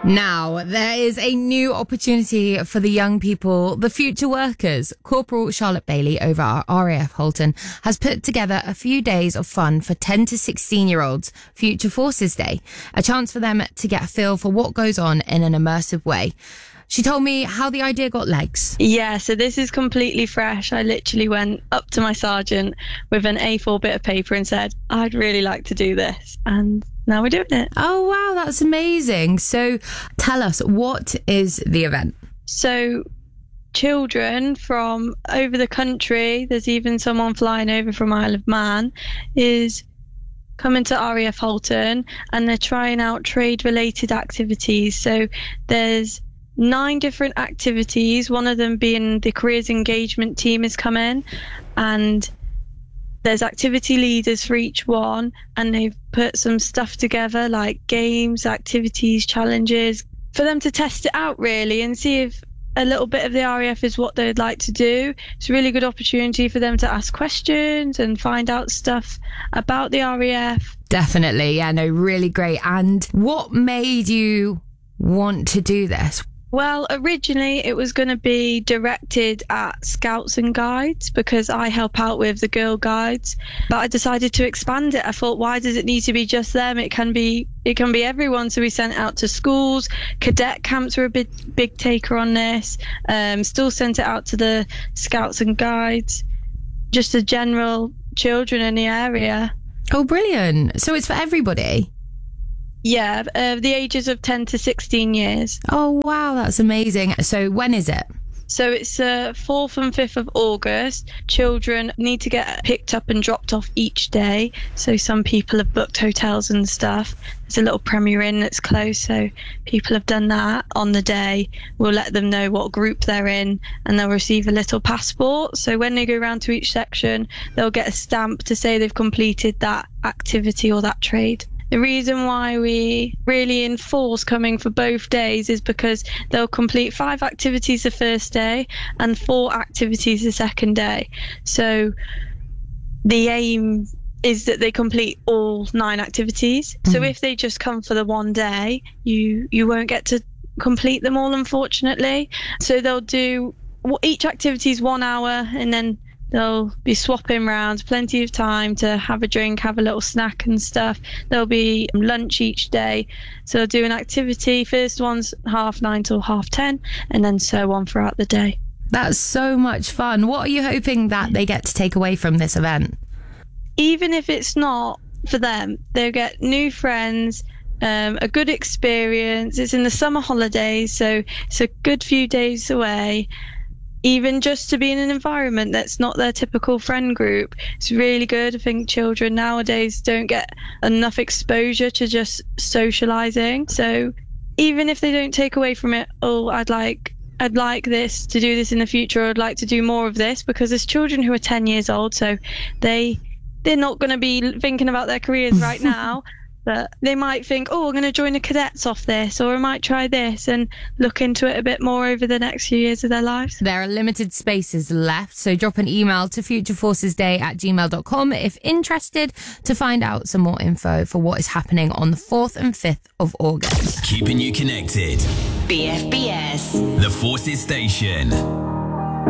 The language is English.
Now, there is a new opportunity for the young people, the future workers. Corporal Charlotte Bailey over at RAF Halton has put together a few days of fun for 10 to 16-year-olds, Future Forces Day, a chance for them to get a feel for what goes on in an immersive way. She told me how the idea got legs. Yeah, so this is completely fresh. I literally went up to my sergeant with an A4 bit of paper and said, I'd really like to do this. And now we're doing it. Oh, wow, that's amazing. So tell us, what is the event? So children from over the country, there's even someone flying over from Isle of Man, is coming to RAF Halton and they're trying out trade-related activities. So there's 9 different activities, one of them being the careers engagement team is coming, and there's activity leaders for each one, and they've put some stuff together like games, activities, challenges for them to test it out really and see if a little bit of the RAF is what they'd like to do. It's a really good opportunity for them to ask questions and find out stuff about the RAF. Definitely, yeah, no, really great. And what made you want to do this? Well, originally it was going to be directed at Scouts and Guides because I help out with the Girl Guides, but I decided to expand it. I thought, why does it need to be just them? It can be everyone. So we sent it out to schools. Cadet camps were a big taker on this. Still sent it out to the Scouts and Guides, just the general children in the area. Oh, brilliant. So it's for everybody? Yeah, the ages of 10 to 16 years. Oh, wow, that's amazing. So when is it? So it's 4th and 5th of August. Children need to get picked up and dropped off each day. So some people have booked hotels and stuff. There's a little Premier Inn that's close, so people have done that on the day. We'll let them know what group they're in and they'll receive a little passport. So when they go around to each section, they'll get a stamp to say they've completed that activity or that trade. The reason why we really enforce coming for both days is because they'll complete 5 activities the first day and 4 activities the second day. So the aim is that they complete all 9 activities. So if they just come for the one day, you won't get to complete them all, unfortunately. So they'll do each activity is 1 hour, and then they'll be swapping around, plenty of time to have a drink, have a little snack and stuff. There'll be lunch each day. So they'll do an activity. First one's 9:30 till 10:30, and then so on throughout the day. That's so much fun. What are you hoping that they get to take away from this event? Even if it's not for them, they'll get new friends, a good experience. It's in the summer holidays, so it's a good few days away. Even just to be in an environment that's not their typical friend group, it's really good. I think children nowadays don't get enough exposure to just socializing. So even if they don't take away from it, I'd like this to do this in the future, I'd like to do more of this, because there's children who are 10 years old, so they're not going to be thinking about their careers right now. But they might think, I'm going to join the cadets off this, or I might try this, and look into it a bit more over the next few years of their lives. There are limited spaces left, so drop an email to futureforcesday@gmail.com if interested to find out some more info for what is happening on the 4th and 5th of August. Keeping you connected. BFBS. The Forces Station.